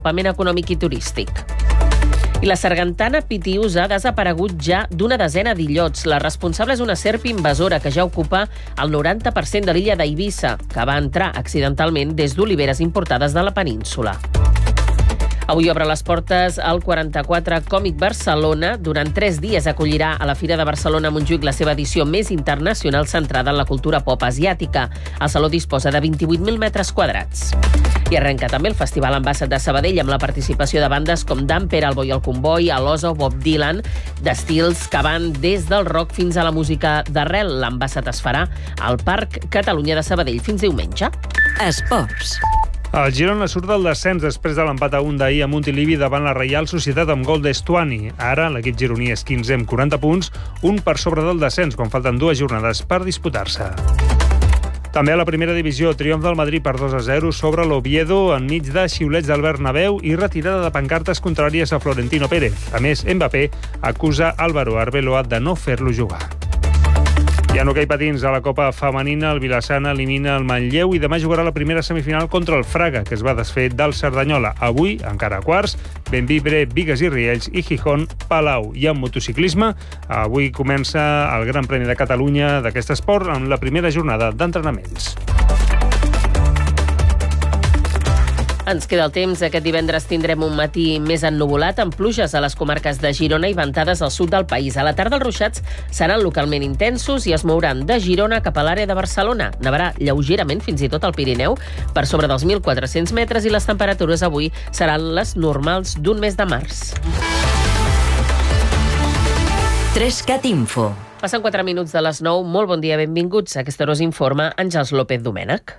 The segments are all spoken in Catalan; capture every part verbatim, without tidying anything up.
desenvolupament econòmic i turístic. I la sargantana pitiusa ha desaparegut ja d'una desena d'illots. La responsable és una serp invasora que ja ocupa el noranta per cent de l'illa d'Eivissa, que va entrar accidentalment des d'oliveres importades de la península. Avui obre les portes el quaranta-quatre Còmic Barcelona. Durant tres dies acollirà a la Fira de Barcelona a Montjuïc la seva edició més internacional centrada en la cultura pop asiàtica. El saló disposa de vint-i-vuit mil metres quadrats. I arrenca també el Festival Ambassat de Sabadell amb la participació de bandes com Damper, El Boi al Comboi, Alosa o Bob Dylan, d'estils que van des del rock fins a la música d'arrel. L'Ambassat es farà al Parc Catalunya de Sabadell fins diumenge. Esports. El Girona surt del descens després de l'empat a un d'ahir a Montilivi davant la Reial Societat amb gol d'Estuani. Ara l'equip gironí és quinzè amb quaranta punts, un per sobre del descens, quan falten dues jornades per disputar-se. També a la primera divisió, triomf del Madrid per dos a zero sobre l'Oviedo enmig de xiulets del Bernabéu i retirada de pancartes contràries a Florentino Pérez. A més, Mbappé acusa Álvaro Arbeloa de no fer-lo jugar. I en hoquei patins, a la Copa Femenina, el Vilassana elimina el Manlleu i demà jugarà la primera semifinal contra el Fraga, que es va desfer del Cerdanyola. Avui, encara a quarts, Bembibre, Bigues i Riells i Gijón, Palau. I en motociclisme, avui comença el Gran Premi de Catalunya d'aquest esport amb la primera jornada d'entrenaments. Ens queda el temps. Aquest divendres tindrem un matí més ennuvolat, amb pluges a les comarques de Girona i ventades al sud del país. A la tarda els ruixats seran localment intensos i es mouran de Girona cap a l'àrea de Barcelona. Nevarà lleugerament fins i tot al Pirineu, per sobre dels mil quatre-cents metres, i les temperatures avui seran les normals d'un mes de març. Trescat Info. Passen quatre minuts de les nou. Molt bon dia, benvinguts. A aquesta hora us informa Àngels López Domènech.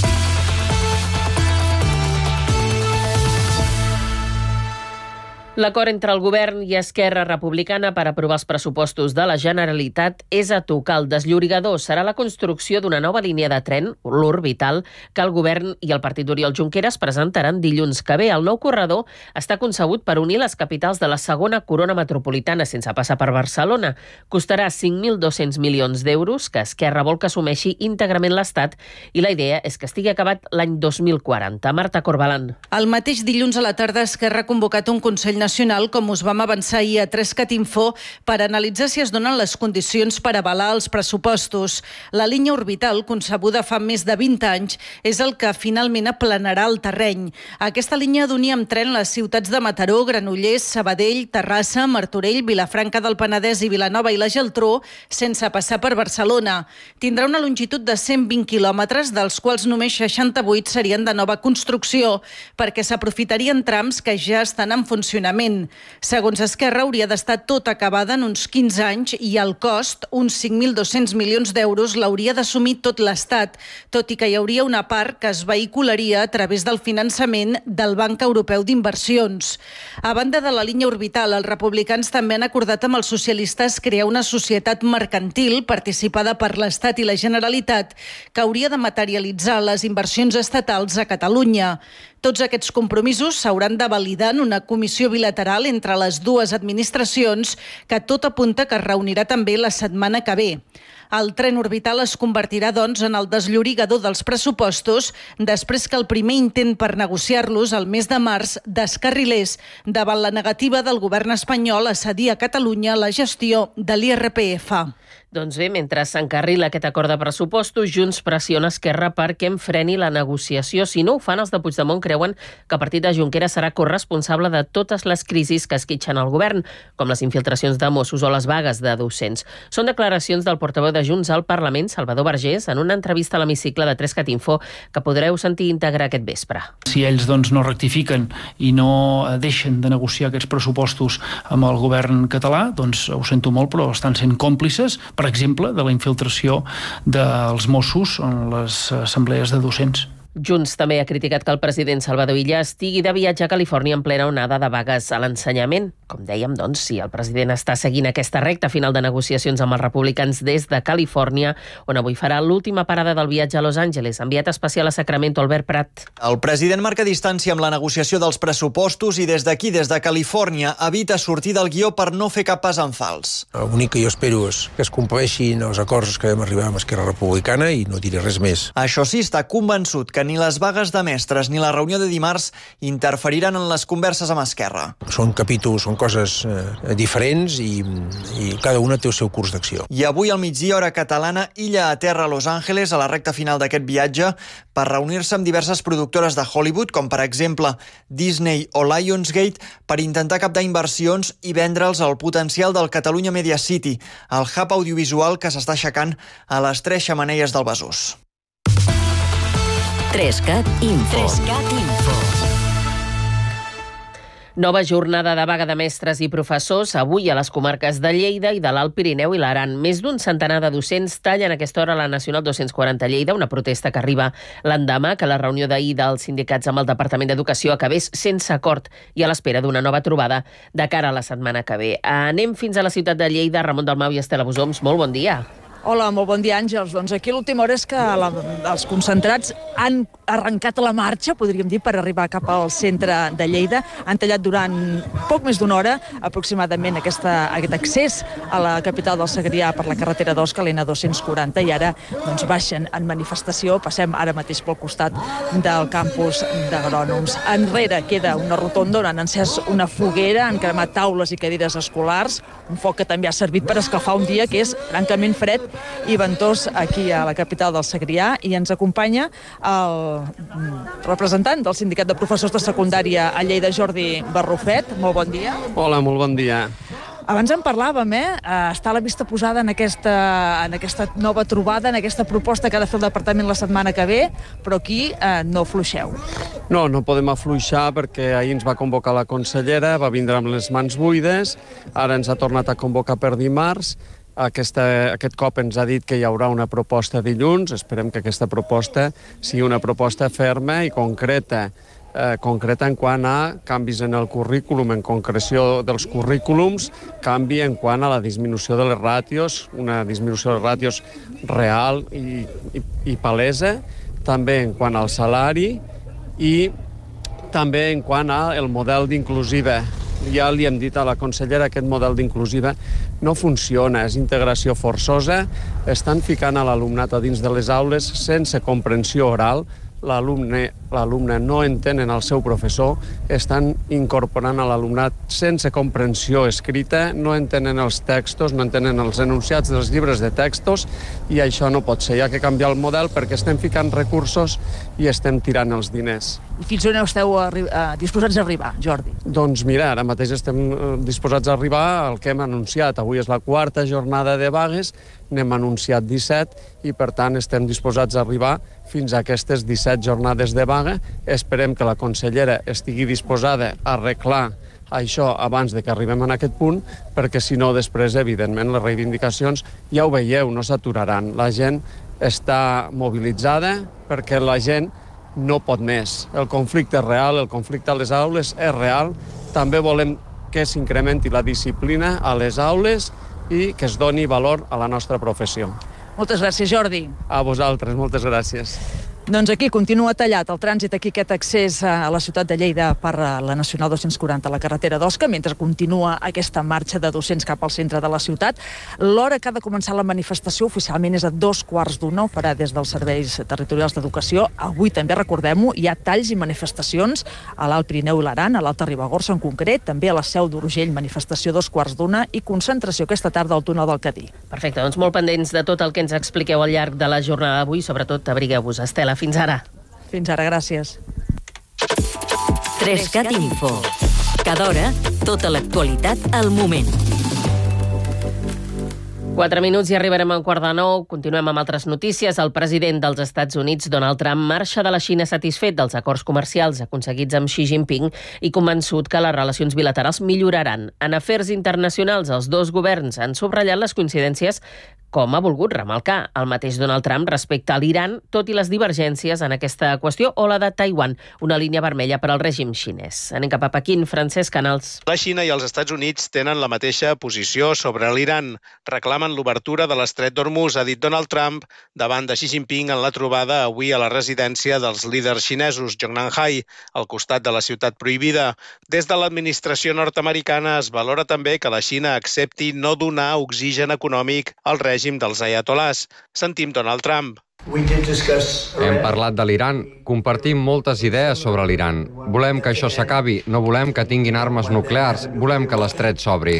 L'acord entre el govern i Esquerra Republicana per aprovar els pressupostos de la Generalitat és a tocar. El desllorigador serà la construcció d'una nova línia de tren, l'Orbital, que el govern i el partit d'Oriol Junqueras presentaran dilluns que ve. El nou corredor està concebut per unir les capitals de la segona corona metropolitana sense passar per Barcelona. Costarà cinc mil dos-cents milions d'euros, que Esquerra vol que assumeixi íntegrament l'Estat, i la idea és que estigui acabat l'any dos mil quaranta. Marta Corbalan. El mateix dilluns a la tarda, Esquerra ha convocat un Consell Nacional, com us vam avançar ahir a Trescat Info, per analitzar si es donen les condicions per avalar els pressupostos. La línia orbital, concebuda fa més de vint anys, és el que finalment aplanarà el terreny. Aquesta línia ha d'unir amb tren les ciutats de Mataró, Granollers, Sabadell, Terrassa, Martorell, Vilafranca del Penedès i Vilanova i la Geltrú, sense passar per Barcelona. Tindrà una longitud de cent vint quilòmetres, dels quals només seixanta-vuit serien de nova construcció, perquè s'aprofitarien trams que ja estan en funcionament. Segons Esquerra, hauria d'estar tot acabada en uns quinze anys i el cost, uns cinc mil dos-cents milions d'euros, l'hauria d'assumir tot l'Estat, tot i que hi hauria una part que es vehicularia a través del finançament del Banc Europeu d'Inversions. A banda de la línia orbital, els republicans també han acordat amb els socialistes crear una societat mercantil participada per l'Estat i la Generalitat que hauria de materialitzar les inversions estatals a Catalunya. Tots aquests compromisos s'hauran de validar en una comissió bilateral entre les dues administracions que tot apunta que es reunirà també la setmana que ve. El tren orbital es convertirà, doncs, en el desllorigador dels pressupostos després que el primer intent per negociar-los el mes de març descarrilés davant la negativa del govern espanyol a cedir a Catalunya la gestió de l'I R P F. Doncs bé, mentre s'encarrila aquest acord de pressupostos, Junts pressiona Esquerra perquè en freni la negociació. Si no ho fan, els de Puigdemont creuen que el partit de Junqueras serà corresponsable de totes les crisis que esquitxen el govern, com les infiltracions de Mossos o les vagues de docents. Són declaracions del portaveu de Junts al Parlament, Salvador Vergés, en una entrevista a l'hemicicle de Trescat Info que podreu sentir íntegra aquest vespre. Si ells doncs, no rectifiquen i no deixen de negociar aquests pressupostos amb el govern català, doncs ho sento molt, però estan sent còmplices, per exemple, de la infiltració dels Mossos en les assemblees de docents. Junts també ha criticat que el president Salvador Illa estigui de viatge a Califòrnia en plena onada de vagues a l'ensenyament. Com dèiem, doncs, si el president està seguint aquesta recta final de negociacions amb els republicans des de Califòrnia, on avui farà l'última parada del viatge a Los Angeles. Enviat especial a Sacramento, Albert Prat. El president marca distància amb la negociació dels pressupostos i des d'aquí, des de Califòrnia, evita sortir del guió per no fer cap pas en fals. L'únic que jo espero és que es compleixin els acords que vam arribar amb Esquerra Republicana i no diré res més. Això sí, està convençut que ni les vagues de mestres ni la reunió de dimarts interferiran en les converses amb Esquerra. Són capítols, són coses eh, diferents i, i cada una té el seu curs d'acció. I avui al migdia, hora catalana, illa a terra a Los Angeles, a la recta final d'aquest viatge, per reunir-se amb diverses productores de Hollywood, com per exemple Disney o Lionsgate, per intentar captar inversions i vendre'ls el potencial del Catalunya Media City, el hub audiovisual que s'està aixecant a les tres xemeneies del Besòs. Trescat Info. Trescat Info. Nova jornada de vaga de mestres i professors avui a les comarques de Lleida i de l'Alt Pirineu i l'Aran. Més d'un centenar de docents tallen a aquesta hora la Nacional dos-cents quaranta Lleida, una protesta que arriba l'endemà que la reunió d'ahir dels sindicats amb el Departament d'Educació acabés sense acord i a l'espera d'una nova trobada de cara a la setmana que ve. Anem fins a la ciutat de Lleida. Ramon Dalmau i Estela Bosoms, molt bon dia. Hola, molt bon dia, Àngels. Doncs aquí l'última hora és que la, els concentrats han arrencat la marxa, podríem dir, per arribar cap al centre de Lleida. Han tallat durant poc més d'una hora, aproximadament, aquesta, aquest accés a la capital del Segrià per la carretera dos, que l'N dos-cents quaranta, i ara doncs, baixen en manifestació. Passem ara mateix pel costat del campus d'Agrònoms. Enrere queda una rotonda on han encès una foguera, han cremat taules i cadires escolars, un foc que també ha servit per escalfar un dia que és francament fred i ventós aquí a la capital del Segrià, i ens acompanya el representant del sindicat de professors de secundària a Lleida, Jordi Barrufet. Molt bon dia. Hola, molt bon dia. Abans en parlàvem, eh? Està la vista posada en aquesta, en aquesta nova trobada, en aquesta proposta que ha de fer el departament la setmana que ve, però aquí eh, no afluixeu. No, no podem afluixar perquè ahir ens va convocar la consellera, va vindre amb les mans buides, ara ens ha tornat a convocar per dimarts. Aquesta, aquest cop ens ha dit que hi haurà una proposta dilluns. Esperem que aquesta proposta sigui una proposta ferma i concreta, eh, concreta en quant a canvis en el currículum, en concreció dels currículums, canvi en quant a la disminució de les ràtios, una disminució de les ràtios real i, i, i palesa, també en quant al salari i també en quant al model d'inclusiva. Ja li hem dit a la consellera que aquest model d'inclusiva no funciona, és integració forçosa, estan ficant a l'alumnat a dins de les aules sense comprensió oral, l'alumne l'alumne no entenen el seu professor, estan incorporant a l'alumnat sense comprensió escrita, no entenen els textos, no entenen els enunciats dels llibres de textos, i això no pot ser. Hi ha que canviar el model perquè estem ficant recursos i estem tirant els diners. I fins on esteu arri- eh, disposats a arribar, Jordi? Doncs mira, ara mateix estem disposats a arribar al que hem anunciat. Avui és la quarta jornada de vagues, n'hem anunciat disset i per tant estem disposats a arribar fins a aquestes disset jornades de vaga. Esperem que la consellera estigui disposada a arreglar això abans de que arribem a aquest punt, perquè si no després, evidentment, les reivindicacions, ja ho veieu, no s'aturaran. La gent està mobilitzada perquè la gent no pot més. El conflicte és real, el conflicte a les aules és real. També volem que s'incrementi la disciplina a les aules i que es doni valor a la nostra professió. Moltes gràcies, Jordi. A vosaltres, moltes gràcies. Doncs aquí continua tallat el trànsit, aquí aquest accés a la ciutat de Lleida per la Nacional dos-cents quaranta, la carretera d'Osca, mentre continua aquesta marxa de docents cap al centre de la ciutat. L'hora que ha de començar la manifestació oficialment és a dos quarts d'una, ho farà des dels serveis territorials d'educació. Avui també, recordem-ho, hi ha talls i manifestacions a l'Alt Pirineu i l'Aran, a l'Alta Ribagorça en concret, també a la Seu d'Urgell, manifestació dos quarts d'una i concentració aquesta tarda al túnel del Cadí. Perfecte, doncs molt pendents de tot el que ens expliqueu al llarg de la jornada d'avui, sobretot abrigueu-vos. Estela, fins ara. Fins ara, gràcies. Trescat Info. Cada hora, tota l'actualitat al moment. Quatre minuts i arribarem a un quart de nou. Continuem amb altres notícies. El president dels Estats Units, Donald Trump, marxa de la Xina satisfet dels acords comercials aconseguits amb Xi Jinping i convençut que les relacions bilaterals milloraran. En afers internacionals, els dos governs han subratllat les coincidències, com ha volgut remarcar el mateix Donald Trump respecte a l'Iran, tot i les divergències en aquesta qüestió, o la de Taiwan, una línia vermella per al règim xinès. Anem cap a Pequín. Francesc Canals. La Xina i els Estats Units tenen la mateixa posició sobre l'Iran. Reclamen l'obertura de l'estret d'Hormuz, ha dit Donald Trump, davant de Xi Jinping en la trobada avui a la residència dels líders xinesos, Zhongnanhai, al costat de la ciutat prohibida. Des de l'administració nord-americana es valora també que la Xina accepti no donar oxigen econòmic al règim dels ayatolás. Sentim Donald Trump. Hem parlat de l'Iran, compartim moltes idees sobre l'Iran. Volem que això s'acabi, no volem que tinguin armes nuclears, volem que l'estret s'obri.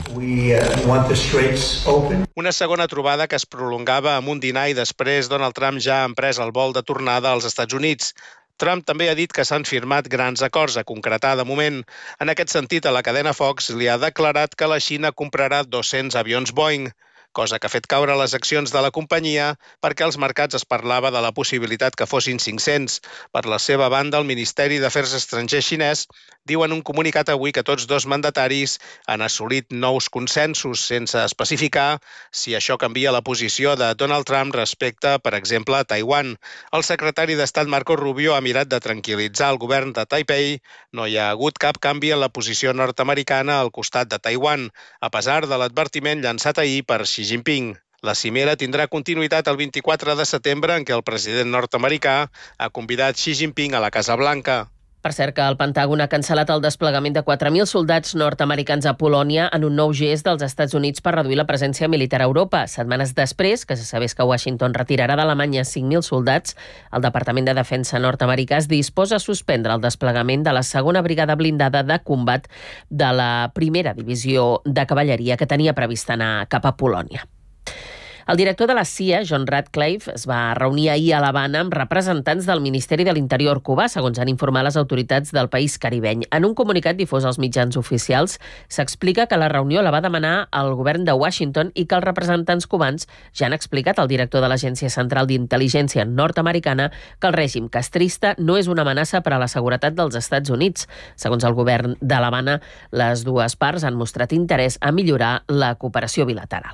Una segona trobada que es prolongava amb un dinar i després Donald Trump ja ha emprès el vol de tornada als Estats Units. Trump també ha dit que s'han firmat grans acords a concretar de moment. En aquest sentit, a la cadena Fox li ha declarat que la Xina comprarà dos-cents avions Boeing, cosa que ha fet caure les accions de la companyia perquè als mercats es parlava de la possibilitat que fossin cinc-cents. Per la seva banda, el Ministeri d'Afers Estrangers xinès diu en un comunicat avui que tots dos mandataris han assolit nous consensos sense especificar si això canvia la posició de Donald Trump respecte, per exemple, a Taiwan. El secretari d'Estat Marco Rubio ha mirat de tranquil·litzar el govern de Taipei. No hi ha hagut cap canvi en la posició nord-americana al costat de Taiwan, a pesar de l'advertiment llançat ahir per Xi Jinping. La cimera tindrà continuïtat el vint-i-quatre de setembre, en què el president nord-americà ha convidat Xi Jinping a la Casa Blanca. Per cert, que el Pentàgon ha cancel·lat el desplegament de quatre mil soldats nord-americans a Polònia en un nou gest dels Estats Units per reduir la presència militar a Europa. Setmanes després que se sabés que Washington retirarà d'Alemanya cinc mil soldats, el Departament de Defensa nord-americà es disposa a suspendre el desplegament de la segona brigada blindada de combat de la primera divisió de cavalleria que tenia previst anar cap a Polònia. El director de la C I A, John Ratcliffe, es va reunir ahir a l'Havana amb representants del Ministeri de l'Interior cubà, segons han informat les autoritats del país caribeny. En un comunicat difós als mitjans oficials, s'explica que la reunió la va demanar el govern de Washington i que els representants cubans ja han explicat al director de l'Agència Central d'Intel·ligència nord-americana que el règim castrista no és una amenaça per a la seguretat dels Estats Units. Segons el govern de l'Havana, les dues parts han mostrat interès a millorar la cooperació bilateral.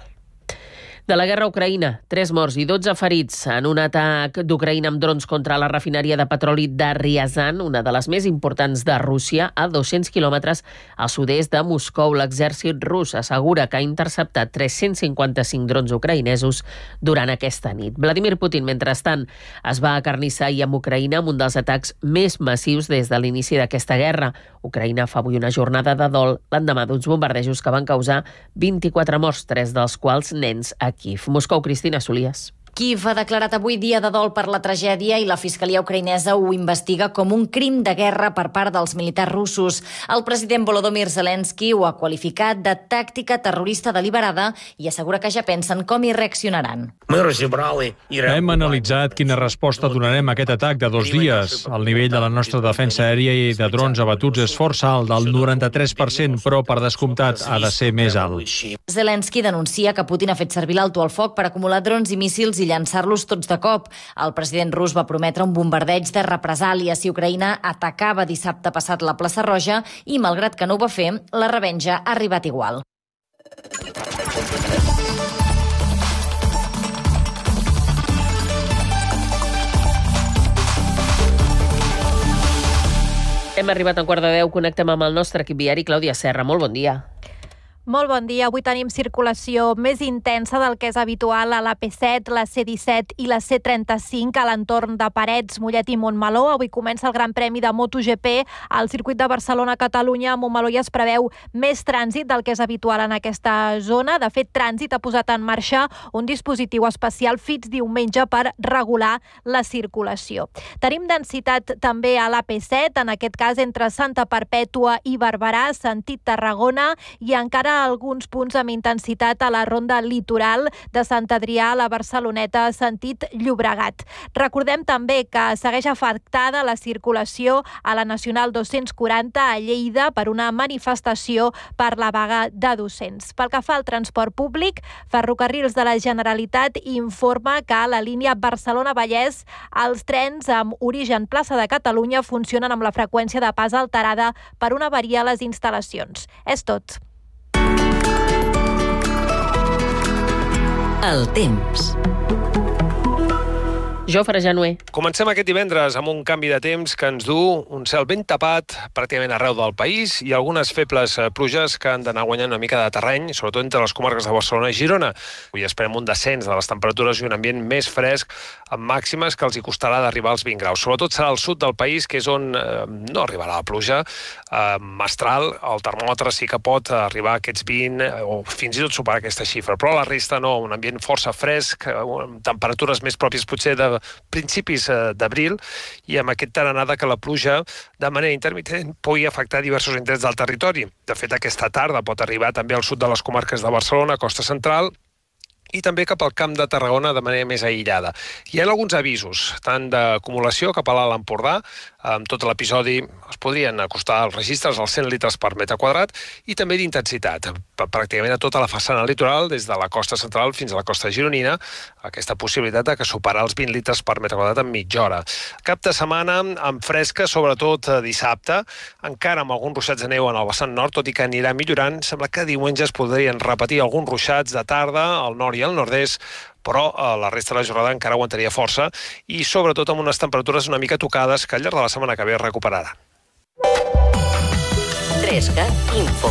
De la guerra a Ucraïna, tres morts i dotze ferits en un atac d'Ucraïna amb drons contra la refineria de petroli de Ryazan, una de les més importants de Rússia, a dos-cents quilòmetres al sud-est de Moscou. L'exèrcit rus assegura que ha interceptat tres-cents cinquanta-cinc drons ucraïnesos durant aquesta nit. Vladimir Putin, mentrestant, es va acarnissar ahir amb Ucraïna amb un dels atacs més massius des de l'inici d'aquesta guerra. Ucraïna fa avui una jornada de dol l'endemà d'uns bombardejos que van causar vint-i-quatre morts, tres dels quals nens a Kíev. Moscou, Cristina Solies. Kíev ha declarat avui dia de dol per la tragèdia i la fiscalia ucraïnesa ho investiga com un crim de guerra per part dels militars russos. El president Volodymyr Zelensky ho ha qualificat de tàctica terrorista deliberada i assegura que ja pensen com hi reaccionaran. Hem analitzat quina resposta donarem a aquest atac de dos dies. El nivell de la nostra defensa aèria i de drons abatuts és força alt, del noranta-tres per cent, però per descomptat ha de ser més alt. Zelensky denuncia que Putin ha fet servir l'alto al foc per acumular drons i míssils i llançar-los tots de cop. El president rus va prometre un bombardeig de represàlia si Ucraïna atacava dissabte passat la plaça Roja i, malgrat que no ho va fer, la revenja ha arribat igual. Hem arribat a un quart de deu, connectem amb el nostre equip viari. Clàudia Serra, molt bon dia. Molt bon dia. Avui tenim circulació més intensa del que és habitual a la P set, la C disset i la C trenta-cinc a l'entorn de Parets, Mollet i Montmeló. Avui comença el Gran Premi de MotoGP al circuit de Barcelona-Catalunya. A Montmeló ja es preveu més trànsit del que és habitual en aquesta zona. De fet, Trànsit ha posat en marxa un dispositiu especial fins diumenge per regular la circulació. Tenim densitat també a la P set, en aquest cas entre Santa Perpètua i Barberà, sentit Tarragona, i encara encara alguns punts amb intensitat a la ronda litoral de Sant Adrià a la Barceloneta sentit Llobregat. Recordem també que segueix afectada la circulació a la Nacional dos-cents quaranta a Lleida per una manifestació per la vaga de docents. Pel que fa al transport públic, Ferrocarrils de la Generalitat informa que a la línia Barcelona-Vallès els trens amb origen plaça de Catalunya funcionen amb la freqüència de pas alterada per una avaria a les instal·lacions. És tot. El temps. Jofre Januer. Comencem aquest divendres amb un canvi de temps que ens du un cel ben tapat pràcticament arreu del país i algunes febles pluges que han d'anar guanyant una mica de terreny, sobretot entre les comarques de Barcelona i Girona. Avui esperem un descens de les temperatures i un ambient més fresc amb màximes que els hi costarà d'arribar als vint graus. Sobretot serà al sud del país, que és on eh, no arribarà la pluja. Eh, mestral, el termòmetre sí que pot arribar a aquests vint eh, o fins i tot superar aquesta xifra, però la resta no, un ambient força fresc, amb temperatures més pròpies potser de principis d'abril i amb aquest tarannà que la pluja de manera intermitent pugui afectar diversos indrets del territori. De fet, aquesta tarda pot arribar també al sud de les comarques de Barcelona, costa central, i també cap al Camp de Tarragona de manera més aïllada. Hi ha alguns avisos, tant d'acumulació cap a l'Alt Empordà, amb tot l'episodi es podrien acostar als registres als cent litres per metre quadrat, i també d'intensitat, pràcticament a tota la façana litoral, des de la costa central fins a la costa gironina, aquesta possibilitat de que supera els vint litres per metre quadrat en mitja hora. Cap de setmana amb fresca, sobretot dissabte, encara amb alguns ruixats de neu en el vessant nord, tot i que anirà millorant. Sembla que diumenge es podrien repetir alguns ruixats de tarda al nord i al nord-est, però la resta de la jornada encara aguantaria força i sobretot amb unes temperatures una mica tocades que al llarg de la setmana que ve es recuperaran. Trescat Info.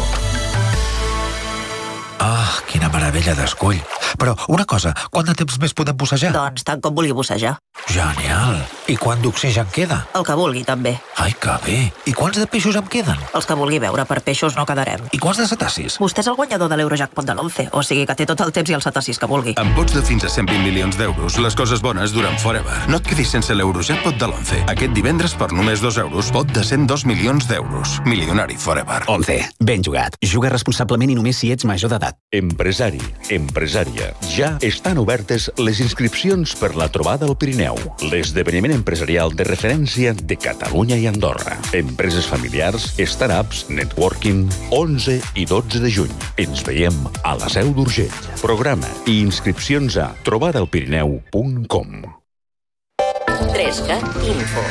Ah, quina meravella d'escull. Però una cosa, quant de temps més podem bussejar? Doncs tant com vulgui bussejar. Genial. I quant d'oxigen queda? El que vulgui, també. Ai, que bé. I quants de peixos em queden? Els que vulgui veure, per peixos no quedarem. I quants de cetacis? Vostè és el guanyador de l'Eurojackpot de l'once, o sigui que té tot el temps i els cetacis que vulgui. Amb pots de fins a cent vint milions d'euros, les coses bones duren forever. No et quedis sense l'Eurojackpot de l'once. Aquest divendres, per només dos euros, pot de cent dos milions d'euros. Milionari forever. once. Ben jugat. Juga responsablement i només si ets major d'edat. Empresari, empresària, ja estan obertes les inscripcions per la Trobada al Pirineu, l'esdeveniment empresarial de referència de Catalunya i Andorra. Empreses familiars, startups, networking, onze i dotze de juny. Ens veiem a la Seu d'Urgell. Programa i inscripcions a trobada al pirineu punt com. Trescat Info.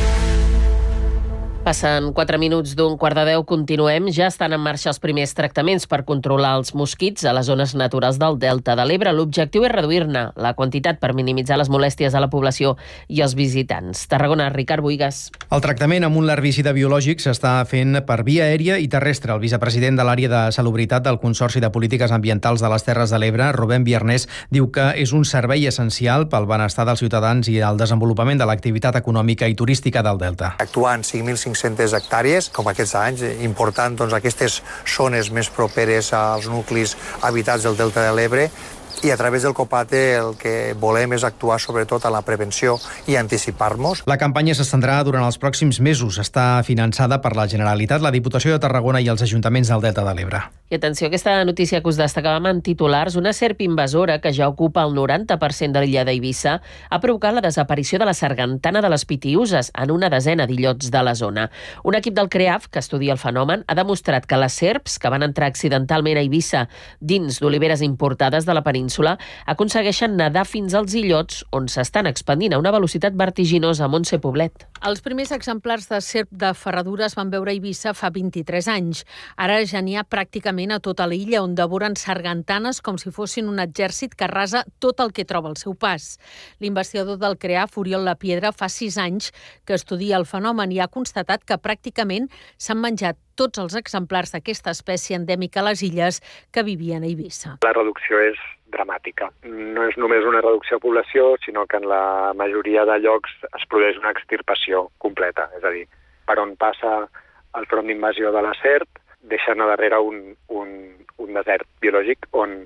Passen quatre minuts d'un quart de deu, continuem. Ja estan en marxa els primers tractaments per controlar els mosquits a les zones naturals del Delta de l'Ebre. L'objectiu és reduir-ne la quantitat per minimitzar les molèsties a la població i els visitants. Tarragona, Ricard Buigas. El tractament amb un larvicida biològic s'està fent per via aèria i terrestre. El vicepresident de l'àrea de salubritat del Consorci de Polítiques Ambientals de les Terres de l'Ebre, Rubén Biernés, diu que és un servei essencial pel benestar dels ciutadans i el desenvolupament de l'activitat econòmica i turística del Delta. Actuant cinc mil cinc-centes hectàrees, com aquests anys, important doncs, aquestes zones més properes als nuclis habitats del Delta de l'Ebre, i a través del COPATE el que volem és actuar sobretot a la prevenció i anticipar-nos. La campanya s'estendrà durant els pròxims mesos. Està finançada per la Generalitat, la Diputació de Tarragona i els ajuntaments del Delta de l'Ebre. I atenció, aquesta notícia que us destacàvem en titulars, una serp invasora que ja ocupa el noranta per cent de l'illa d'Eivissa ha provocat la desaparició de la sargantana de les Pitiüses en una desena d'illots de la zona. Un equip del CREAF que estudia el fenomen ha demostrat que les serps que van entrar accidentalment a Eivissa dins d'oliveres importades de la península aconsegueixen nedar fins als illots on s'estan expandint a una velocitat vertiginosa. Montse Poblet. Els primers exemplars de serp de ferradura es van veure a Eivissa fa vint-i-tres anys. Ara ja n'hi ha pràcticament a tota l'illa, on devoren sargantanes com si fossin un exèrcit que arrasa tot el que troba al seu pas. L'investigador del CREAF, Oriol Lapiedra, fa sis anys que estudia el fenomen i ha constatat que pràcticament s'han menjat tots els exemplars d'aquesta espècie endèmica a les illes que vivien a Eivissa. La reducció és dramàtica. No és només una reducció de població, sinó que en la majoria de llocs es produeix una extirpació completa. És a dir, per on passa el front d'invasió de la serp, deixant a darrere un, un, un desert biològic on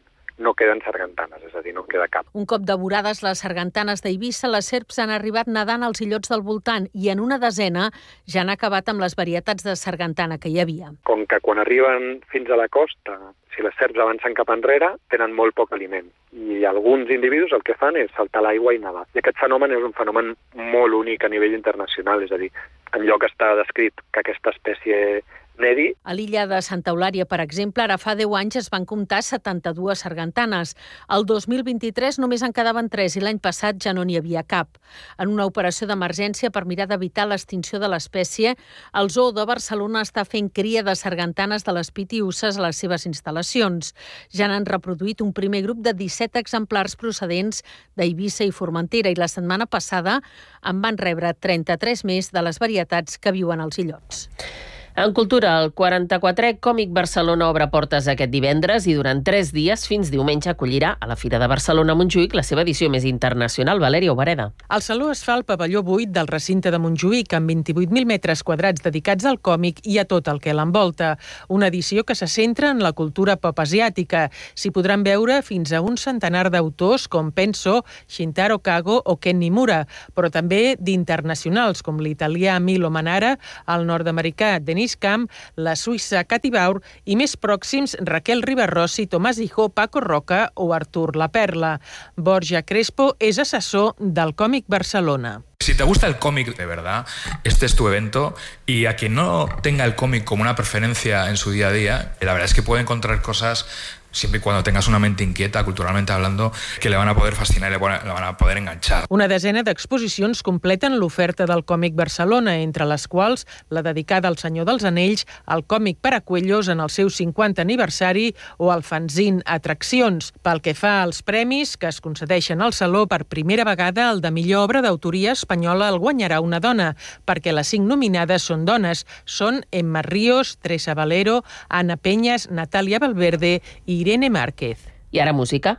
no queden sargantanes, és a dir, no queda cap. Un cop devorades les sargantanes d'Eivissa, les serps han arribat nedant als illots del voltant i en una desena ja han acabat amb les varietats de sargantana que hi havia. Com que quan arriben fins a la costa, si les serps avancen cap enrere, tenen molt poc aliment. I alguns individus el que fan és saltar l'aigua i nedar. I aquest fenomen és un fenomen molt únic a nivell internacional, és a dir, enlloc està descrit que aquesta espècie nedi. A l'illa de Santa Eulària, per exemple, ara fa deu anys es van comptar setanta-dues sargantanes. El dos mil vint-i-tres només en quedaven tres i l'any passat ja no n'hi havia cap. En una operació d'emergència per mirar d'evitar l'extinció de l'espècie, el Zoo de Barcelona està fent cria de sargantanes de les pitiusses a les seves instal·lacions. Ja n'han reproduït un primer grup de disset exemplars procedents d'Eivissa i Formentera i la setmana passada en van rebre trenta-tres més de les varietats que viuen als illots. En cultura, el quaranta-quatrè Còmic Barcelona obre portes aquest divendres i durant tres dies, fins diumenge, acollirà a la Fira de Barcelona a Montjuïc la seva edició més internacional. Valèria Obareda. El saló es fa al pavelló vuit del recinte de Montjuïc, amb vint-i-vuit mil metres quadrats dedicats al còmic i a tot el que l'envolta. Una edició que se centra en la cultura pop asiàtica. S'hi podran veure fins a un centenar d'autors com Penso, Shintaro Kago o Ken Nimura, però també d'internacionals com l'italià Milo Manara, el nord-americà Denis Camp, la suïssa Katy Baur i més pròxims Raquel Ribarrossi, Tomàs Hijó, Paco Roca o Artur La Perla. Borja Crespo és assessor del Còmic Barcelona. Si te gusta el cómic de verdad, este es tu evento, y a quien no tenga el cómic como una preferencia en su día a día, la verdad es que puede encontrar cosas, siempre y cuando tengas una mente inquieta, culturalmente hablando, que le van a poder fascinar y le van a poder enganchar. Una desena d'exposicions completen l'oferta del Còmic Barcelona, entre les quals la dedicada al Senyor dels Anells, el còmic Paracuellos en el seu cinquanta aniversari o el fanzine Atraccions. Pel que fa als premis que es concedeixen al Saló, per primera vegada el de millor obra d'autoria espanyola el guanyarà una dona, perquè les cinc nominades són dones. Són Emma Ríos, Teresa Valero, Ana Peñas, Natàlia Valverde i Irene Márquez. I ara música.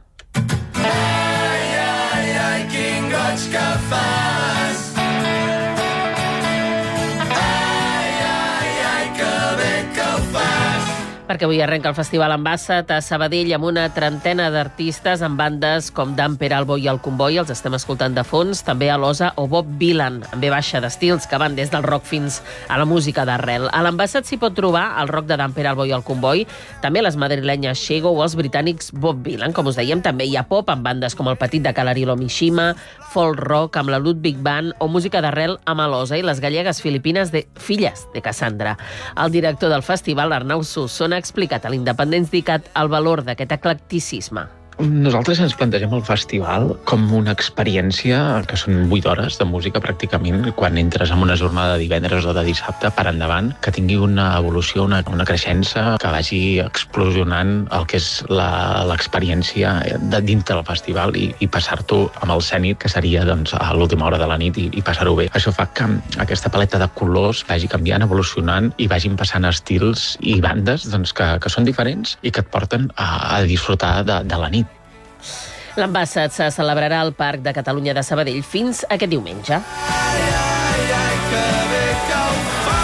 Ai, ai, ai, quin goig que fas. Ai, ai, ai, que bé que ho fas. Perquè avui arrenca el Festival Ambassat a Sabadell amb una trentena d'artistes amb bandes com Dan Peralbo i El Comboi, els estem escoltant de fons, també a l'Osa o Bob Dylan, amb ve baixa d'estils que van des del rock fins a la música d'arrel. A l'Ambassat s'hi pot trobar el rock de Dan Peralbo i El Comboi, també les madrilenyes Shego o els britànics Bob Dylan, com us dèiem, també hi ha pop amb bandes com el Petit de Calarilo Mishima, folk rock amb la Ludwig Band o música d'arrel amb l'Osa i les gallegues filipines de Filles de Cassandra. El director del festival, Arnau Solsona, ha explicat a l'Independent Dicat el valor d'aquest eclecticisme. Nosaltres ens plantegem el festival com una experiència que són vuit hores de música pràcticament quan entres en una jornada de divendres o de dissabte per endavant, que tingui una evolució, una, una creixença, que vagi explosionant el que és l'experiència de dintre del festival i, i passar-t'ho amb el Zènit, que seria doncs, a l'última hora de la nit i, i passar-ho bé. Això fa que aquesta paleta de colors vagi canviant, evolucionant i vagin passant estils i bandes doncs, que, que són diferents i que et porten a, a disfrutar de, de la nit. L'Ambassat se celebrarà al Parc de Catalunya de Sabadell fins aquest diumenge. Ai, ai, ai, que bé que ho fas.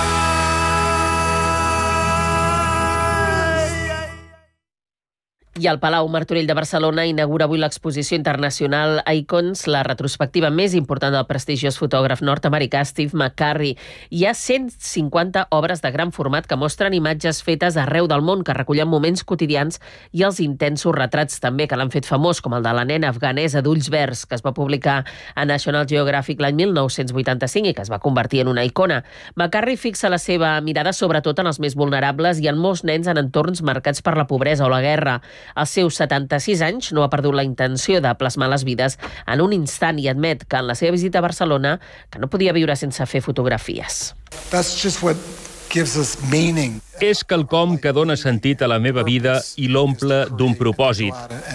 I el Palau Martorell de Barcelona inaugura avui l'exposició internacional Icons, la retrospectiva més important del prestigiós fotògraf nord-americà Steve McCurry. Hi ha cent cinquanta obres de gran format que mostren imatges fetes arreu del món, que recullen moments quotidians i els intensos retrats també que l'han fet famós, com el de la nena afganesa d'ulls verds, que es va publicar a National Geographic l'any mil nou-cents vuitanta-cinc i que es va convertir en una icona. McCurry fixa la seva mirada sobretot en els més vulnerables i en molts nens en entorns marcats per la pobresa o la guerra. Als seus setanta-sis anys no ha perdut la intenció de plasmar les vides en un instant i admet que en la seva visita a Barcelona que no podia viure sense fer fotografies. That's just what gives us meaning. És quelcom que dona sentit a la meva vida i l'omple d'un propòsit.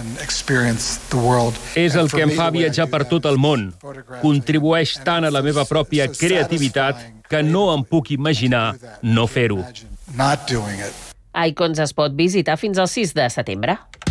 És el que em fa viatjar per tot el món. Contribueix tant a la meva pròpia creativitat que no em puc imaginar no fer-ho. Not doing it. Icons es pot visitar fins al sis de setembre.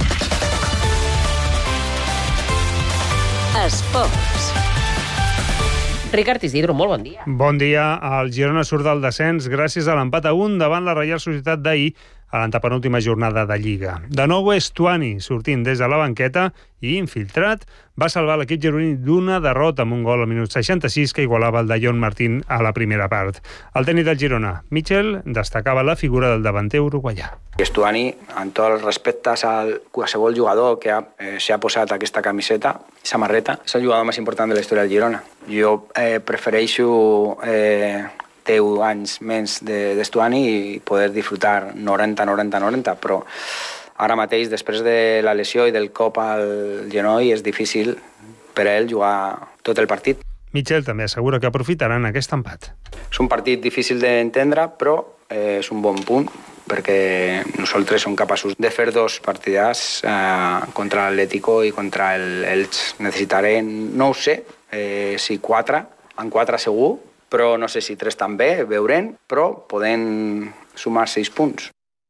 Esports. Ricard Isidro, molt bon dia. Bon dia. El Girona surt del descens gràcies a l'empat a un davant la Reial Societat d'ahir a l'antepenúltima jornada de Lliga. De nou, Estuani, sortint des de la banqueta i infiltrat, va salvar l'equip gironí d'una derrota amb un gol al minut seixanta-sis que igualava el de John Martín a la primera part. El tècnic del Girona, Michel, destacava la figura del davanter uruguaià. Estuani, en tots els respectes a qualsevol jugador que ha, eh, s'ha posat aquesta camiseta, samarreta, és el jugador més important de la història del Girona. Jo eh, prefereixo eh, deu anys menys d'Estuani i poder disfrutar noranta noranta noranta, però ara mateix, després de la lesió i del cop al genoll, és difícil per a ell jugar tot el partit. Michel també assegura que aprofitaran aquest empat. És un partit difícil d'entendre, però eh, és un bon punt, perquè nosaltres som capaços de fer dos partidars eh, contra l'Atlético i contra el Elx. Necessitarem, no ho sé, eh, si quatre, en quatre segur, però no sé si tres també, veurem, però podem sumar sis punts.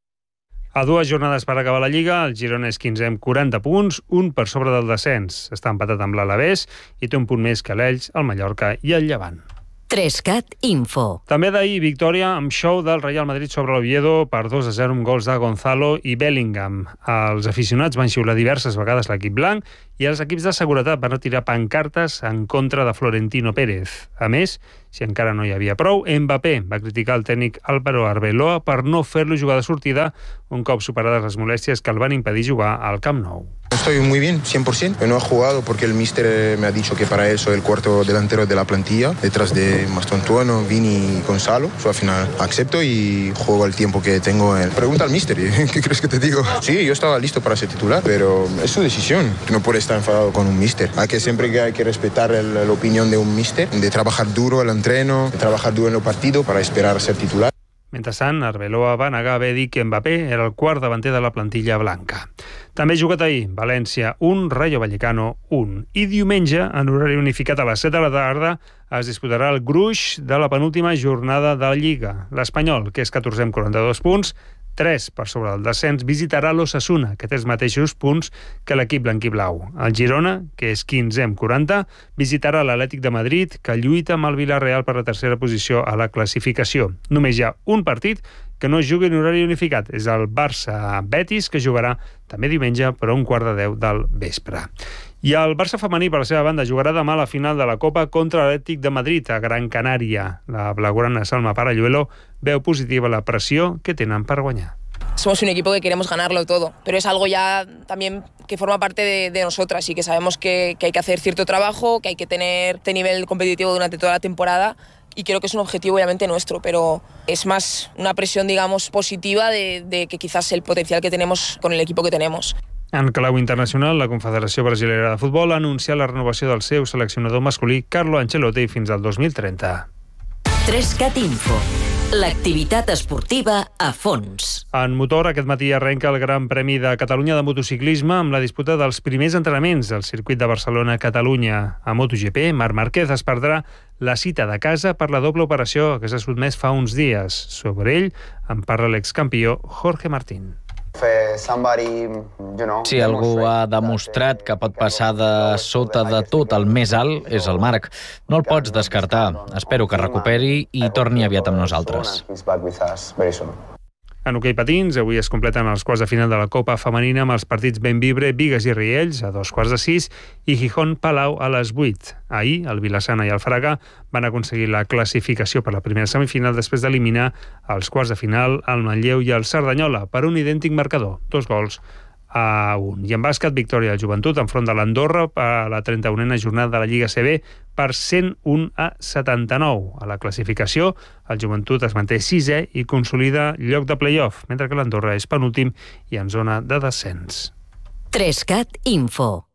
A dues jornades per acabar la Lliga, el Girona és quinzè amb quaranta punts, un per sobre del descens. Està empatat amb l'Alavés i té un punt més que l'Elx, el Mallorca i el Llevant. Trescat Info. També d'ahir, victòria amb show del Real Madrid sobre l'Oviedo per dos a zero amb gols de Gonzalo i Bellingham. Els aficionats van xiular diverses vegades l'equip blanc i els equips de seguretat van retirar pancartes en contra de Florentino Pérez. A més, si encara no hi havia prou, Mbappé va criticar el tècnic Álvaro Arbeloa per no fer-lo jugar de sortida un cop superades les molèsties que el van impedir jugar al Camp Nou. Estoy muy bien, cien por ciento. No he jugado porque el míster me ha dicho que para él soy el cuarto delantero de la plantilla, detrás de Mastontuano, Vini y Gonzalo. So, al final acepto y juego el tiempo que tengo. En... Pregunta al míster, ¿qué crees que te digo? Sí, yo estaba listo para ser titular, pero es su decisión. No puedes estar enfadado con un míster. Hay que siempre que hay que respetar el, la opinión de un míster, de trabajar duro el entreno, de trabajar duro en el partido para esperar ser titular. Mentrestant, Arbeloa va negar haver dit que Mbappé era el quart davanter de la plantilla blanca. També ha jugat ahir, València un, Rayo Vallecano un. I diumenge, en horari unificat a les set de la tarda, es disputarà el gruix de la penúltima jornada de la Lliga. L'Espanyol, que és catorzè amb quaranta-dos punts, tres per sobre del descens, visitarà l'Osasuna, que té els mateixos punts que l'equip blanquiblau. El Girona, que és quinzè amb quaranta, visitarà l'Atlètic de Madrid, que lluita amb el Villarreal per la tercera posició a la classificació. Només hi ha un partit que no es jugui en horari unificat. És el Barça-Betis, que jugarà també diumenge per a un quart de deu del vespre. I el Barça femení, per la seva banda, jugarà demà a la final de la Copa contra l'Atlètic de Madrid a Gran Canària. La blaugrana Salma Paralluelo veu positiva la pressió que tenen per guanyar. Somos un equipo que queremos ganarlo todo, pero es algo ya también que forma parte de, de nosotras y que sabemos que, que hay que hacer cierto trabajo, que hay que tener este nivel competitivo durante toda la temporada y creo que es un objetivo obviamente nuestro, pero es más una presión, digamos, positiva de, de que quizás el potencial que tenemos con el equipo que tenemos. En clau internacional, la Confederació Brasilera de Futbol ha anunciat la renovació del seu seleccionador masculí Carlo Ancelotti fins al dos mil trenta. Trescat Info. L'activitat esportiva a fons. En motor, aquest matí arrenca el Gran Premi de Catalunya de motociclisme amb la disputa dels primers entrenaments al circuit de Barcelona-Catalunya. A MotoGP, Marc Márquez es perdrà la cita de casa per la doble operació que s'ha sotmès fa uns dies. Sobre ell en parla l'excampió Jorge Martín. Si algú ha demostrat que pot passar de sota de tot el més alt, és el Marc. No el pots descartar. Espero que recuperi i torni aviat amb nosaltres. En hoquei patins, avui es completen els quarts de final de la Copa Femenina amb els partits Bembibre, Bigues i Riells a dos quarts de sis i Gijón Palau a les vuit. Ahir, el Vilassana i el Fraga van aconseguir la classificació per la primera semifinal després d'eliminar als quarts de final el Manlleu i el Cerdanyola per un idèntic marcador, dos gols a un. I en bàsquet, victòria del Joventut enfront de l'Andorra a la trenta-unena jornada de la Lliga C B per cent un a setanta-nou. A la classificació, el Joventut es manté sisè i consolida lloc de play-off, mentre que l'Andorra és penúltim i en zona de descens. Trescat Info.